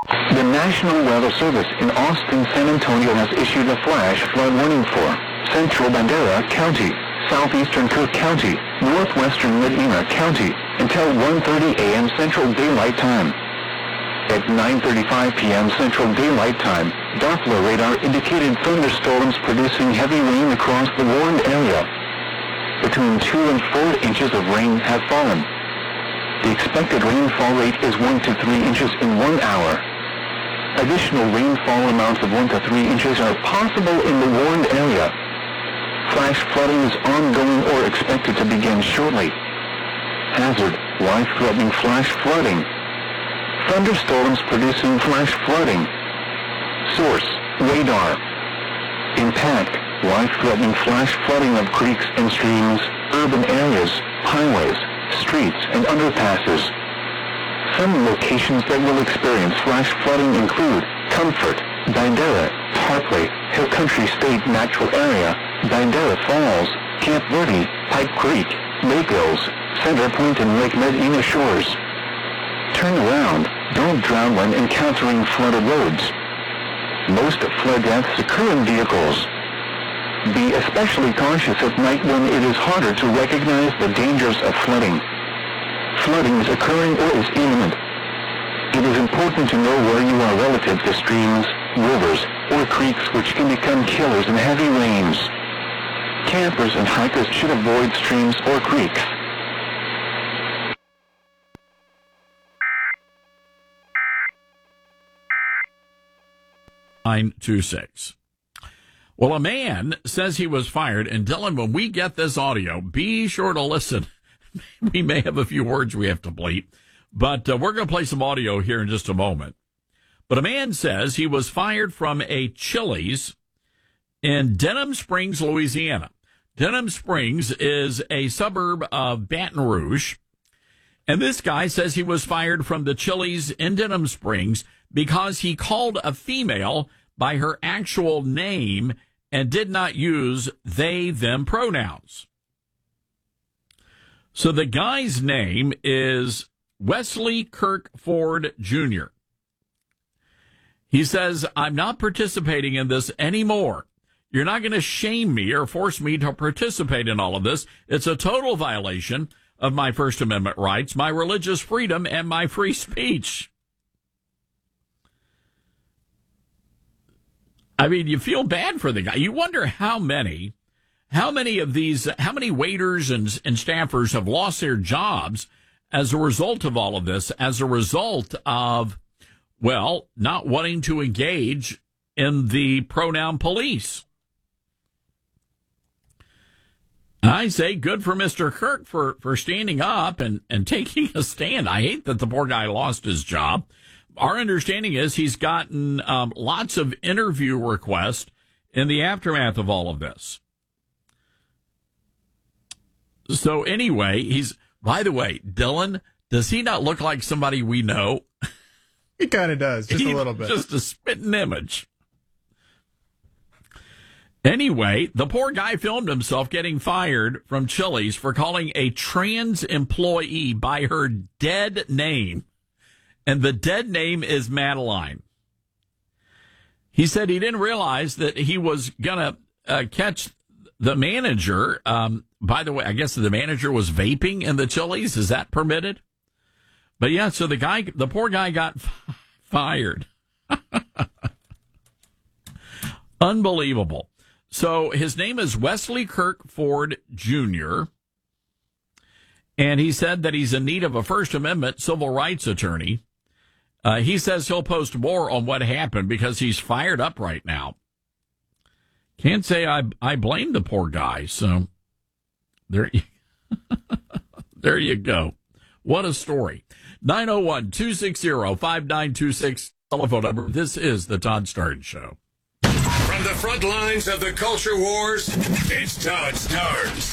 The National Weather Service in Austin, San Antonio has issued a flash flood warning for central Bandera County, southeastern Cook County, northwestern Medina County, until 1:30 a.m. Central Daylight Time. At 9:35 p.m. Central Daylight Time, Doppler radar indicated thunderstorms producing heavy rain across the warned area. Between 2 and 4 inches of rain have fallen. The expected rainfall rate is 1 to 3 inches in 1 hour. Additional rainfall amounts of 1 to 3 inches are possible in the warned area. Flash flooding is ongoing or expected to begin shortly. Hazard: life-threatening flash flooding. Thunderstorms producing flash flooding. Source: radar. Impact: life-threatening flash flooding of creeks and streams, urban areas, highways, streets, and underpasses. Some locations that will experience flash flooding include Comfort, Bandera, Tarpley, Hill Country State Natural Area, Bandera Falls, Camp Verde, Pipe Creek, Lake Hills, Center Point, and Lake Medina Shores. Turn around. Don't drown when encountering flooded roads. Most flood deaths occur in vehicles. Be especially cautious at night when it is harder to recognize the dangers of flooding. Flooding is occurring or is imminent. It is important to know where you are relative to streams, rivers, or creeks, which can become killers in heavy rains. Campers and hikers should avoid streams or creeks. Well, a man says he was fired, and Dylan, when we get this audio, be sure to listen. We may have a few words we have to bleep, but we're going to play some audio here in just a moment. But a man says he was fired from a Chili's in Denham Springs, Louisiana. Denham Springs is a suburb of Baton Rouge, and this guy says he was fired from the Chili's in Denham Springs because he called a female by her actual name and did not use they, them pronouns. So the guy's name is Wesley Kirk Ford Jr. He says, "I'm not participating in this anymore. You're not going to shame me or force me to participate in all of this. It's a total violation of my First Amendment rights, my religious freedom, and my free speech." I mean, you feel bad for the guy. You wonder how many of these, how many waiters and staffers have lost their jobs as a result of all of this, as a result of, well, not wanting to engage in the pronoun police. I say good for Mr. Kirk for standing up and taking a stand. I hate that the poor guy lost his job. Our understanding is he's gotten lots of interview requests in the aftermath of all of this. So anyway, by the way, Dylan, does he not look like somebody we know? He kind of does, just a little bit. Just a spitting image. Anyway, the poor guy filmed himself getting fired from Chili's for calling a trans employee by her dead name. And the dead name is Madeline. He said he didn't realize that he was going to catch the manager. By the way, I guess the manager was vaping in the Chili's. Is that permitted? But yeah, so the poor guy got fired. Unbelievable. So his name is Wesley Kirk Ford Jr., and he said that he's in need of a First Amendment civil rights attorney. He says he'll post more on what happened because he's fired up right now. Can't say I blame the poor guy. So there you go. What a story. 901-260-5926 telephone number. This is the Todd Starnes Show. From the front lines of the culture wars, it's Todd Starnes.